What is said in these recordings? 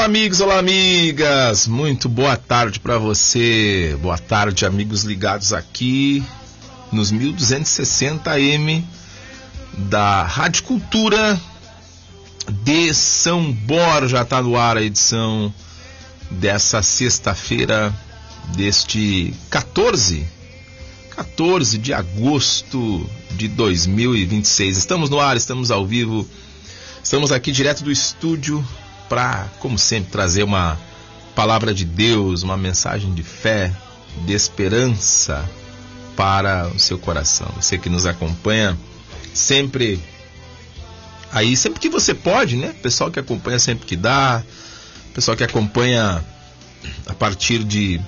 amigos, olá amigas, muito boa tarde para você, boa tarde amigos ligados aqui nos 1260 AM da Rádio Cultura de São Borja. Está no ar a edição dessa sexta-feira, deste 14 de agosto de 2026. Estamos no ar, estamos ao vivo, estamos aqui direto do estúdio para, como sempre, trazer uma palavra de Deus, uma mensagem de fé, de esperança para o seu coração. Você que nos acompanha sempre aí, sempre que você pode, né? Pessoal que acompanha sempre que dá, pessoal que acompanha a partir de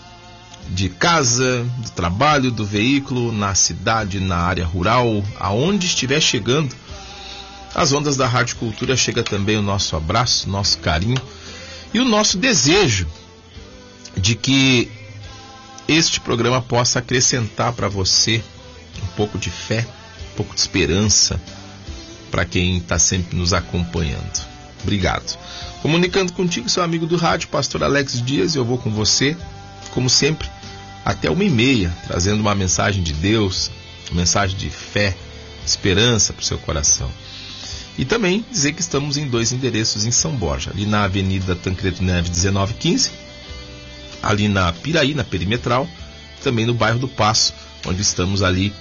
casa, do trabalho, do veículo, na cidade, na área rural, aonde estiver chegando as ondas da Rádio Cultura, chega também o nosso abraço, nosso carinho e o nosso desejo de que este programa possa acrescentar para você um pouco de fé, um pouco de esperança para quem está sempre nos acompanhando. Obrigado. Comunicando contigo, seu amigo do rádio, pastor Alex Dias, e eu vou com você, como sempre, até 1h30, trazendo uma mensagem de Deus, uma mensagem de fé, esperança para o seu coração. E também dizer que estamos em 2 endereços em São Borja, ali na Avenida Tancredo Neves 1915, ali na Piraí, na Perimetral, também no bairro do Paço, onde estamos ali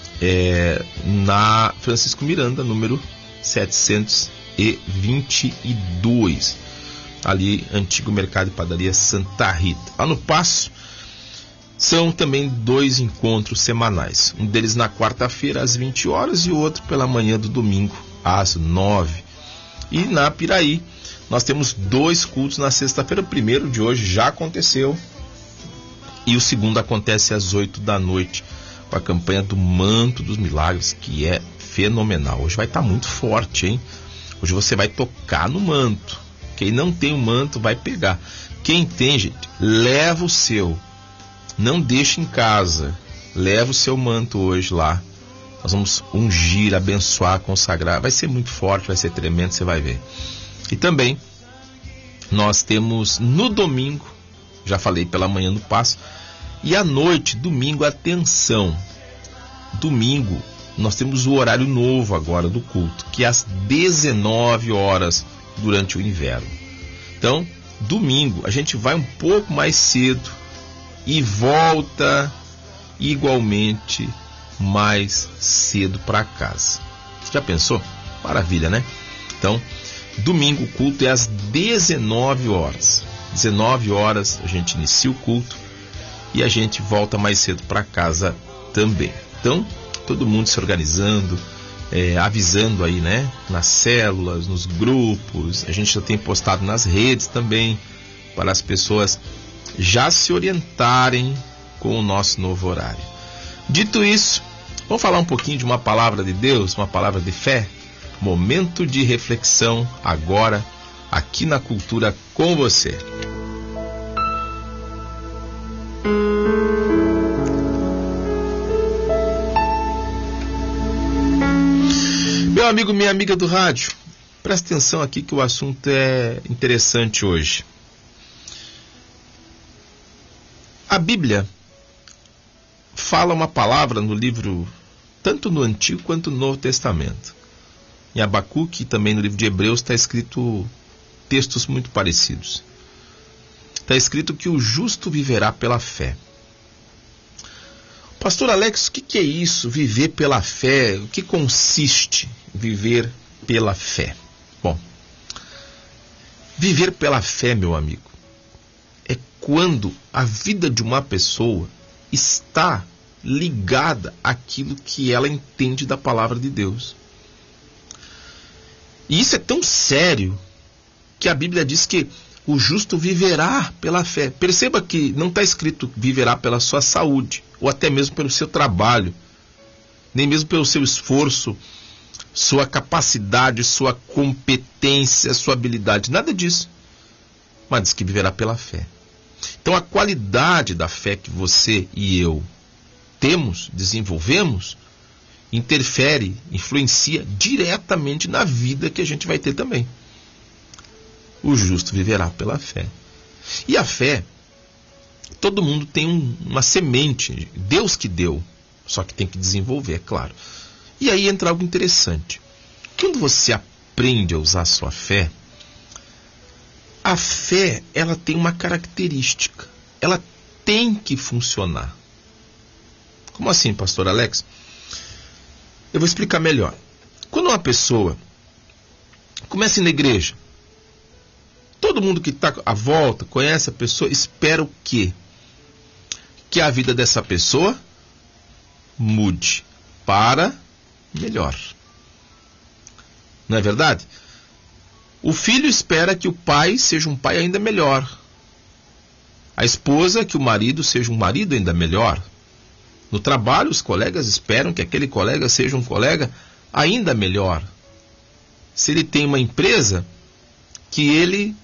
na Francisco Miranda, número 722, ali antigo Mercado e Padaria Santa Rita. Lá no Paço são também 2 encontros semanais, um deles na quarta-feira às 20 horas e o outro pela manhã do domingo às 9. E na Piraí nós temos 2 cultos na sexta-feira. O primeiro de hoje já aconteceu e o segundo acontece às 8 da noite, com a campanha do Manto dos Milagres, que é fenomenal. Hoje vai estar muito forte, hein? Hoje você vai tocar no manto. Quem não tem o manto vai pegar. Quem tem, gente, leva o seu. Não deixe em casa. Leva o seu manto hoje lá. Nós vamos ungir, abençoar, consagrar. Vai ser muito forte, vai ser tremendo, você vai ver. E também nós temos no domingo, já falei pela manhã no Paço, e à noite, domingo, atenção. Domingo nós temos o horário novo agora do culto, que é às 19 horas durante o inverno. Então, domingo a gente vai um pouco mais cedo e volta igualmente mais cedo para casa. Já pensou? Maravilha, né? Então, domingo o culto é às 19 horas. 19 horas a gente inicia o culto e a gente volta mais cedo para casa também. Então, todo mundo se organizando, avisando aí, né? Nas células, nos grupos. A gente já tem postado nas redes também, para as pessoas já se orientarem com o nosso novo horário. Dito isso, vamos falar um pouquinho de uma palavra de Deus, uma palavra de fé. Momento de reflexão agora, aqui na Cultura com você. Meu amigo, minha amiga do rádio, presta atenção aqui que o assunto é interessante hoje. A Bíblia fala uma palavra no livro, tanto no Antigo quanto no Novo Testamento. Em Abacuque e também no livro de Hebreus está escrito textos muito parecidos. Está escrito que o justo viverá pela fé. Pastor Alex, o que é isso, viver pela fé? O que consiste viver pela fé? Bom, viver pela fé, meu amigo, é quando a vida de uma pessoa está ligada àquilo que ela entende da palavra de Deus. E isso é tão sério que a Bíblia diz que o justo viverá pela fé. Perceba que não está escrito viverá pela sua saúde, ou até mesmo pelo seu trabalho, nem mesmo pelo seu esforço, sua capacidade, sua competência, sua habilidade, nada disso. Mas diz que viverá pela fé. Então a qualidade da fé que você e eu temos, desenvolvemos, interfere, influencia diretamente na vida que a gente vai ter também. o justo viverá pela fé. E a fé, todo mundo tem uma semente, Deus que deu, só que tem que desenvolver, é claro. E aí entra algo interessante. Quando você aprende a usar a sua fé, a fé, ela tem uma característica, ela tem que funcionar. Como assim, pastor Alex? Eu vou explicar melhor. Quando uma pessoa começa na igreja, todo mundo que está à volta, conhece a pessoa, espera o quê? Que a vida dessa pessoa mude para melhor. Não é verdade? O filho espera que o pai seja um pai ainda melhor. A esposa, que o marido seja um marido ainda melhor. No trabalho, os colegas esperam que aquele colega seja um colega ainda melhor. Se ele tem uma empresa, que ele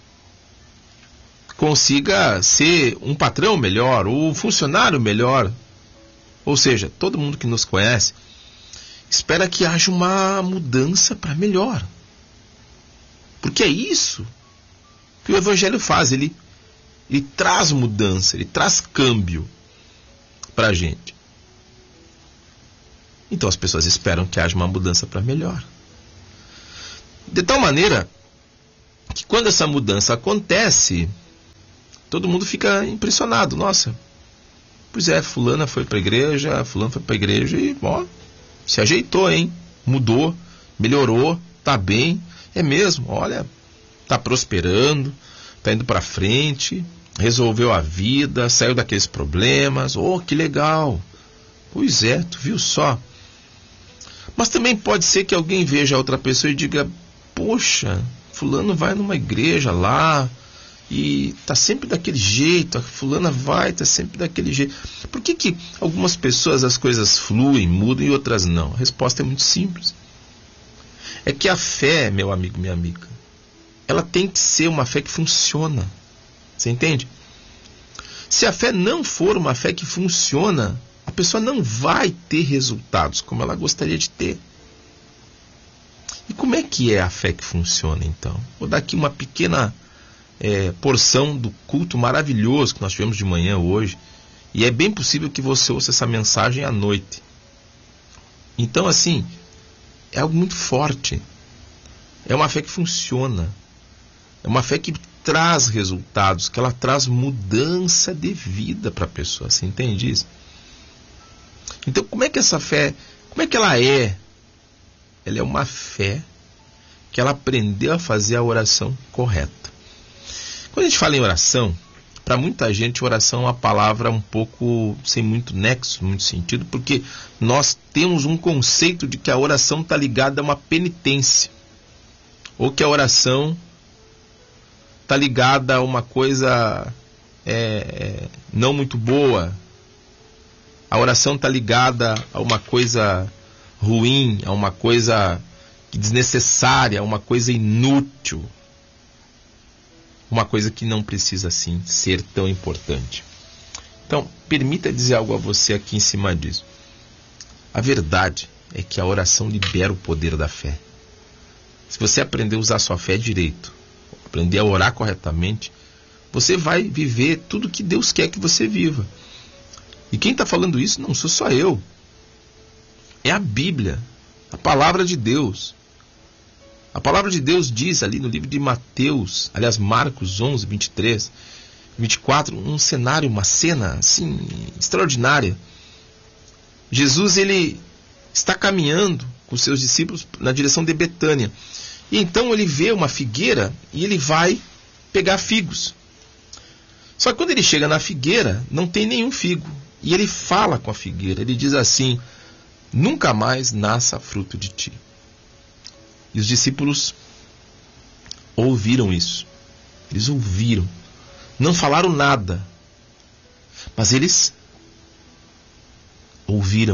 consiga ser um patrão melhor, ou um funcionário melhor. Ou seja, todo mundo que nos conhece espera que haja uma mudança para melhor. Porque é isso que o Evangelho faz. Ele traz mudança, ele traz câmbio para a gente. Então as pessoas esperam que haja uma mudança para melhor. De tal maneira que quando essa mudança acontece, todo mundo fica impressionado. Nossa, pois é, fulana foi para a igreja, fulano foi para a igreja e, ó, se ajeitou, hein? Mudou, melhorou, tá bem. É mesmo, olha, tá prosperando, tá indo para frente, resolveu a vida, saiu daqueles problemas. Oh, que legal. Pois é, tu viu só. Mas também pode ser que alguém veja outra pessoa e diga, poxa, fulano vai numa igreja lá e tá sempre daquele jeito, a fulana vai, tá sempre daquele jeito. Por que algumas pessoas as coisas fluem, mudam e outras não? A resposta é muito simples. É que a fé, meu amigo, minha amiga, ela tem que ser uma fé que funciona. Você entende? Se a fé não for uma fé que funciona, a pessoa não vai ter resultados como ela gostaria de ter. E como é que é a fé que funciona, então? Vou dar aqui uma pequena porção do culto maravilhoso que nós tivemos de manhã hoje. E é bem possível que você ouça essa mensagem à noite. Então, assim, é algo muito forte. É uma fé que funciona. É uma fé que traz resultados, que ela traz mudança de vida para a pessoa. Você entende isso? Então, como é que essa fé, como é que ela é? Ela é uma fé que ela aprendeu a fazer a oração correta. Quando a gente fala em oração, para muita gente oração é uma palavra um pouco sem muito nexo, muito sentido, porque nós temos um conceito de que a oração está ligada a uma penitência, ou que a oração está ligada a uma coisa não muito boa. A oração está ligada a uma coisa ruim, a uma coisa desnecessária, a uma coisa inútil. Uma coisa que não precisa, assim, ser tão importante. Então, permita dizer algo a você aqui em cima disso. A verdade é que a oração libera o poder da fé. Se você aprender a usar a sua fé direito, aprender a orar corretamente, você vai viver tudo que Deus quer que você viva. E quem está falando isso não sou só eu. É a Bíblia, a palavra de Deus. A palavra de Deus diz ali no livro de Mateus, aliás, Marcos 11, 23, 24, um cenário, uma cena assim, extraordinária. Jesus, ele está caminhando com seus discípulos na direção de Betânia. E então ele vê uma figueira e ele vai pegar figos. Só que quando ele chega na figueira, não tem nenhum figo. E ele fala com a figueira, ele diz assim, nunca mais nasça fruto de ti. E os discípulos ouviram isso. Eles ouviram. Não falaram nada. Mas eles ouviram.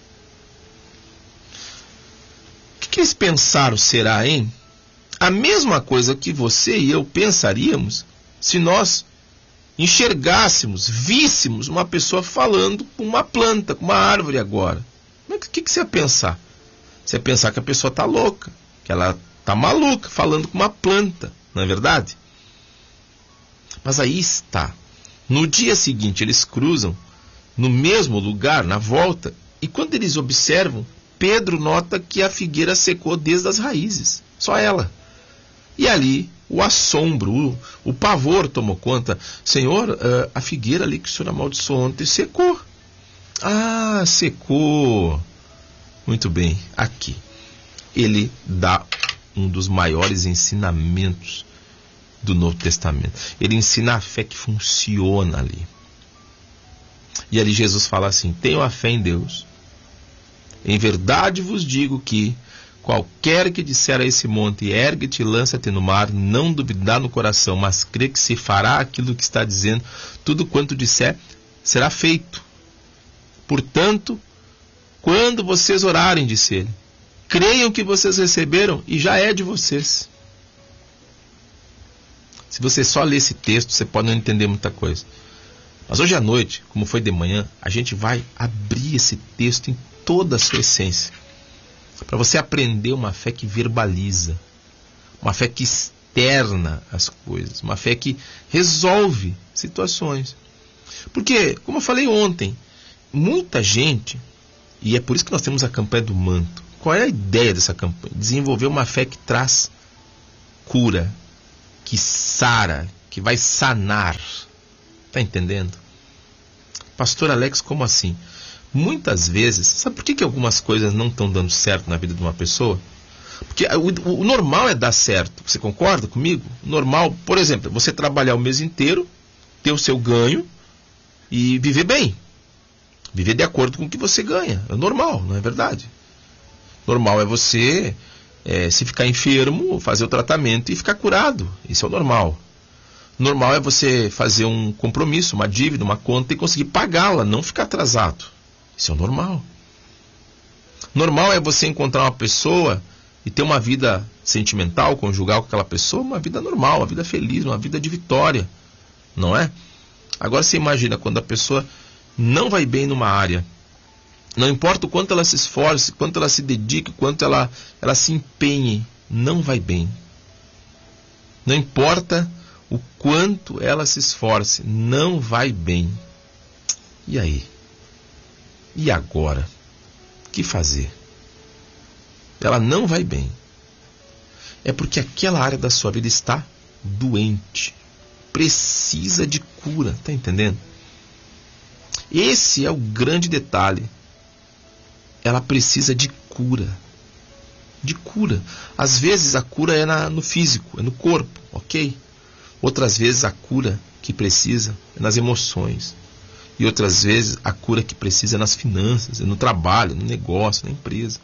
O que eles pensaram será, hein? A mesma coisa que você e eu pensaríamos se nós enxergássemos, víssemos uma pessoa falando com uma planta, com uma árvore agora. O que você ia pensar? Você ia pensar que a pessoa está louca, que ela está maluca falando com uma planta, não é verdade? Mas aí está. No dia seguinte, eles cruzam no mesmo lugar, na volta, e quando eles observam, Pedro nota que a figueira secou desde as raízes. Só ela. E ali, o assombro, o pavor tomou conta. Senhor, a figueira ali que o senhor amaldiçoou ontem secou. Ah, secou. Muito bem, aqui. Ele dá um dos maiores ensinamentos do Novo Testamento. Ele ensina a fé que funciona ali. E ali Jesus fala assim: tenham a fé em Deus. Em verdade vos digo que qualquer que disser a esse monte, ergue-te e lança-te no mar, não duvidar no coração, mas crê que se fará aquilo que está dizendo, tudo quanto disser será feito. Portanto, quando vocês orarem, disse ele, creiam que vocês receberam e já é de vocês. Se você só ler esse texto, você pode não entender muita coisa. Mas hoje à noite, como foi de manhã, a gente vai abrir esse texto em toda a sua essência. Para você aprender uma fé que verbaliza, uma fé que externa as coisas, uma fé que resolve situações. Porque, como eu falei ontem, muita gente, e é por isso que nós temos a campanha do manto. Qual é a ideia dessa campanha? Desenvolver uma fé que traz cura, que sara, que vai sanar. Está entendendo? Pastor Alex, como assim? Muitas vezes, sabe por que algumas coisas não estão dando certo na vida de uma pessoa? Porque o normal é dar certo. Você concorda comigo? Normal, por exemplo, você trabalhar o mês inteiro, ter o seu ganho e viver bem. Viver de acordo com o que você ganha. É normal, não é verdade? Normal é você, se ficar enfermo, fazer o tratamento e ficar curado. Isso é o normal. Normal é você fazer um compromisso, uma dívida, uma conta e conseguir pagá-la, não ficar atrasado. Isso é o normal. Normal é você encontrar uma pessoa e ter uma vida sentimental, conjugal com aquela pessoa, uma vida normal, uma vida feliz, uma vida de vitória. Não é? Agora você imagina quando a pessoa não vai bem numa área. Não importa o quanto ela se esforce, quanto ela se dedique, quanto ela se empenhe, não vai bem. Não importa o quanto ela se esforce, não vai bem. E aí? E agora? O que fazer? Ela não vai bem. É porque aquela área da sua vida está doente. Precisa de cura. Está entendendo? Esse é o grande detalhe. Ela precisa de cura. De cura. Às vezes a cura é no físico, é no corpo, ok? Outras vezes a cura que precisa é nas emoções. E outras vezes a cura que precisa é nas finanças, é no trabalho, no negócio, na empresa.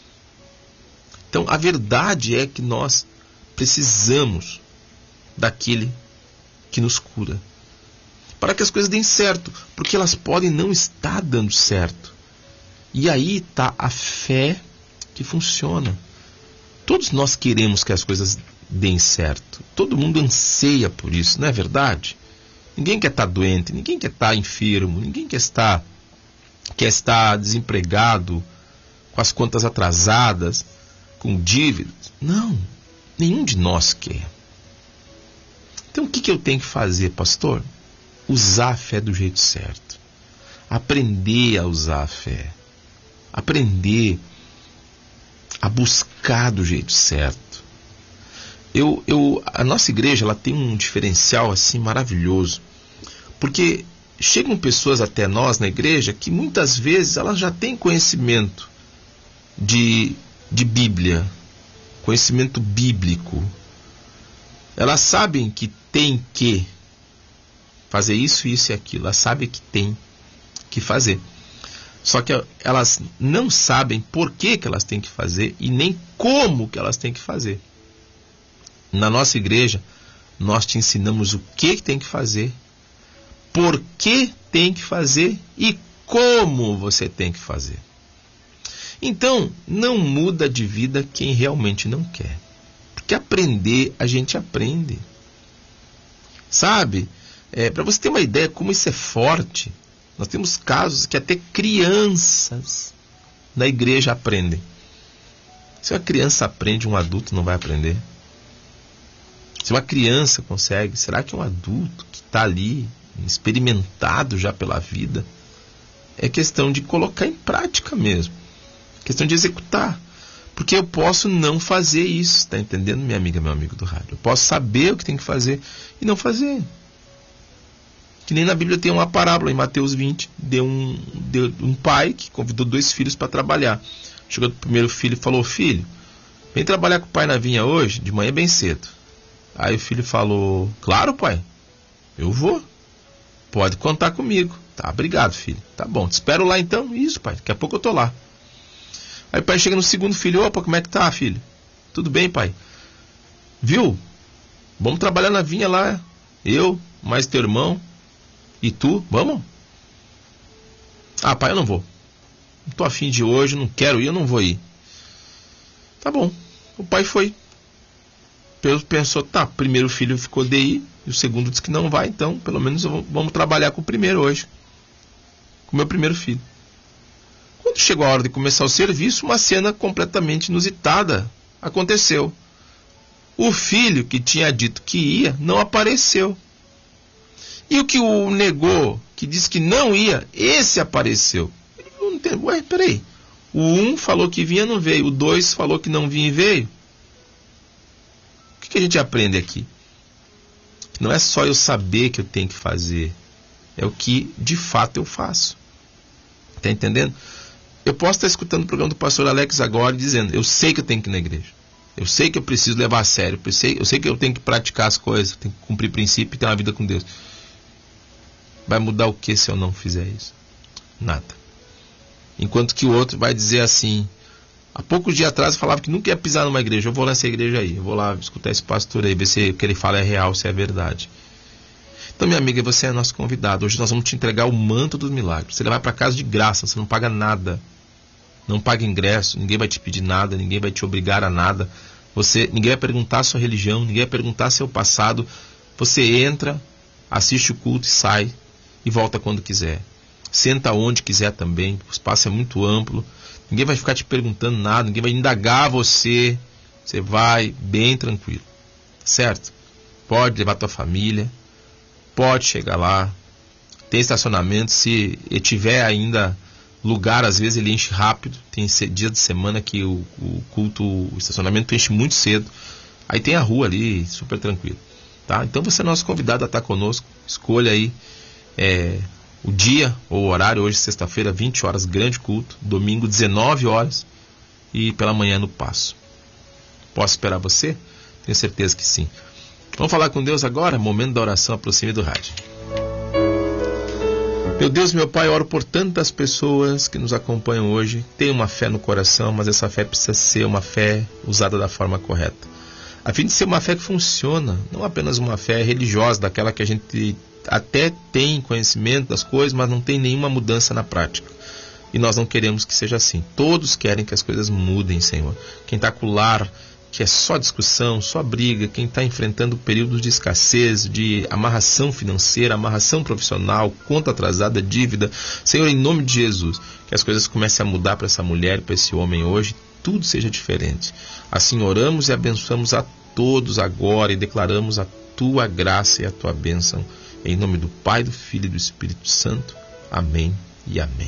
Então a verdade é que nós precisamos daquele que nos cura. Para que as coisas deem certo, porque elas podem não estar dando certo. E aí está a fé que funciona. Todos nós queremos que as coisas deem certo. Todo mundo anseia por isso, não é verdade? Ninguém quer estar doente, ninguém quer estar enfermo, ninguém quer estar desempregado, com as contas atrasadas, com dívidas. Não, nenhum de nós quer. Então o que eu tenho que fazer, pastor? Usar a fé do jeito certo. Aprender a usar a fé. Aprender a buscar do jeito certo. A nossa igreja ela tem um diferencial assim maravilhoso, porque chegam pessoas até nós na igreja que muitas vezes elas já têm conhecimento de Bíblia, conhecimento bíblico. Elas sabem que tem que fazer isso, isso e aquilo. Elas sabem que tem que fazer. Só que elas não sabem por que elas têm que fazer e nem como que elas têm que fazer. Na nossa igreja, nós te ensinamos o que tem que fazer, por que tem que fazer e como você tem que fazer. Então, não muda de vida quem realmente não quer. Porque aprender, a gente aprende. Sabe? Para você ter uma ideia como isso é forte, nós temos casos que até crianças na igreja aprendem. Se uma criança aprende, um adulto não vai aprender. Se uma criança consegue, será que um adulto que está ali, experimentado já pela vida? É questão de colocar em prática mesmo. Questão de executar. Porque eu posso não fazer isso, está entendendo, minha amiga, meu amigo do rádio? Eu posso saber o que tem que fazer e não fazer. Que nem na Bíblia tem uma parábola, em Mateus 20, de um pai que convidou 2 filhos para trabalhar. Chegou o primeiro filho e falou: filho, vem trabalhar com o pai na vinha hoje, de manhã bem cedo. Aí o filho falou: claro, pai, eu vou. Pode contar comigo. Tá, obrigado, filho. Tá bom, te espero lá então. Isso, pai, daqui a pouco eu tô lá. Aí o pai chega no segundo filho: opa, como é que tá, filho? Tudo bem, pai? Viu? Vamos trabalhar na vinha lá. Eu, mais teu irmão e tu, vamos? Ah, pai, eu não vou. Não tô afim de hoje, não quero ir, eu não vou ir. Tá bom. O pai foi. Pensou, tá, primeiro filho ficou de ir, e o segundo disse que não vai, então pelo menos vamos trabalhar com o primeiro hoje. Com o meu primeiro filho. Quando chegou a hora de começar o serviço, uma cena completamente inusitada aconteceu. O filho que tinha dito que ia, não apareceu. E o que o negou, que disse que não ia, esse apareceu. Não entendo. Ué, peraí. O 1 falou que vinha, não veio. O 2 falou que não vinha e veio. O que a gente aprende aqui? Não é só eu saber que eu tenho que fazer. É o que de fato eu faço. Está entendendo? Eu posso estar escutando o programa do pastor Alex agora dizendo: eu sei que eu tenho que ir na igreja. Eu sei que eu preciso levar a sério. Eu sei que eu tenho que praticar as coisas. Tenho que cumprir princípio e ter uma vida com Deus. Vai mudar o que se eu não fizer isso? Nada. Enquanto que o outro vai dizer assim: há poucos dias atrás eu falava que nunca ia pisar numa igreja. Eu vou nessa igreja aí. Eu vou lá escutar esse pastor aí, ver se o que ele fala é real, se é verdade. Então, minha amiga, você é nosso convidado. Hoje nós vamos te entregar o manto dos milagres. Você vai para casa de graça, você não paga nada. Não paga ingresso, ninguém vai te pedir nada, ninguém vai te obrigar a nada. Ninguém vai perguntar a sua religião, ninguém vai perguntar seu passado. Você entra, assiste o culto e sai. E volta quando quiser. Senta onde quiser também. O espaço é muito amplo. Ninguém vai ficar te perguntando nada. Ninguém vai indagar você. Você vai bem tranquilo. Certo? Pode levar tua família. Pode chegar lá. Tem estacionamento. Se tiver ainda lugar, às vezes ele enche rápido. Tem dias de semana que o culto, o estacionamento enche muito cedo. Aí tem a rua ali, super tranquilo. Tá? Então você é nosso convidado a estar conosco. Escolha aí o dia ou o horário. Hoje, sexta-feira, 20 horas, grande culto. Domingo, 19 horas. E pela manhã no Passo. Posso esperar você? Tenho certeza que sim. Vamos falar com Deus agora? Momento da oração, aproxime do rádio. Meu Deus, meu Pai, oro por tantas pessoas que nos acompanham hoje. Tem uma fé no coração, mas essa fé precisa ser uma fé usada da forma correta. A fim de ser uma fé que funciona, não apenas uma fé religiosa, daquela que a gente até tem conhecimento das coisas, mas não tem nenhuma mudança na prática. E nós não queremos que seja assim. Todos querem que as coisas mudem, Senhor. Quem está com o lar, que é só discussão, só briga, quem está enfrentando períodos de escassez, de amarração financeira, amarração profissional, conta atrasada, dívida, Senhor, em nome de Jesus, que as coisas comecem a mudar para essa mulher, para esse homem hoje, tudo seja diferente. Assim oramos e abençoamos a todos agora e declaramos a Tua graça e a Tua bênção. Em nome do Pai, do Filho e do Espírito Santo. Amém e amém.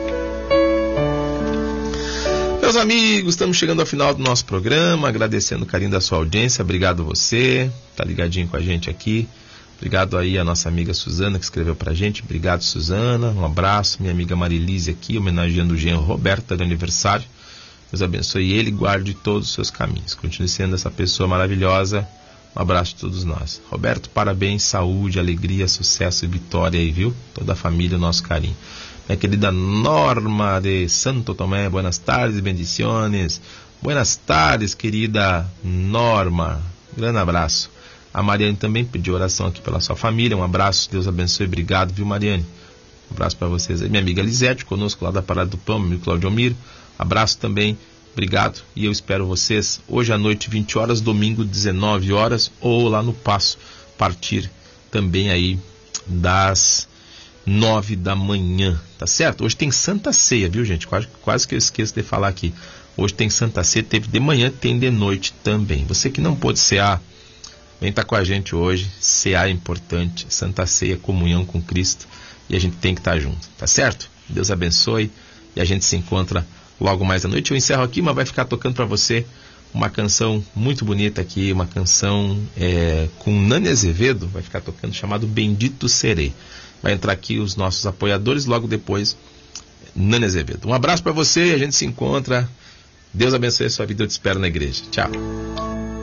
Meus amigos, estamos chegando ao final do nosso programa, agradecendo o carinho da sua audiência. Obrigado você, tá ligadinho com a gente aqui. Obrigado aí a nossa amiga Suzana que escreveu pra gente. Obrigado, Suzana. Um abraço. Minha amiga Marilise aqui, homenageando o genro Roberto de aniversário. Deus abençoe ele e guarde todos os seus caminhos. Continue sendo essa pessoa maravilhosa. Um abraço de todos nós. Roberto, parabéns, saúde, alegria, sucesso e vitória aí, viu? Toda a família, o nosso carinho. Minha querida Norma de Santo Tomé, buenas tardes, bendiciones. Buenas tardes, querida Norma. Grande abraço. A Mariane também pediu oração aqui pela sua família. Um abraço, Deus abençoe, obrigado, viu, Mariane? Um abraço para vocês. Minha amiga Lisete, conosco lá da Parada do Pão, meu amigo Claudio Mir. Abraço também, obrigado. E eu espero vocês hoje à noite, 20 horas, domingo, 19 horas, ou lá no Passo, partir também aí das 9 da manhã, tá certo? Hoje tem Santa Ceia, viu, gente? Quase que eu esqueço de falar aqui. Hoje tem Santa Ceia, teve de manhã, tem de noite também. Você que não pôde cear Vem estar com a gente hoje. CA é importante, Santa Ceia, comunhão com Cristo, e a gente tem que estar junto, tá certo? Deus abençoe e a gente se encontra logo mais à noite. Eu encerro aqui, mas vai ficar tocando para você uma canção muito bonita aqui, uma canção com Nani Azevedo, vai ficar tocando, chamado Bendito Serei. Vai entrar aqui os nossos apoiadores, logo depois Nani Azevedo. Um abraço para você e a gente se encontra. Deus abençoe a sua vida, eu te espero na igreja. Tchau.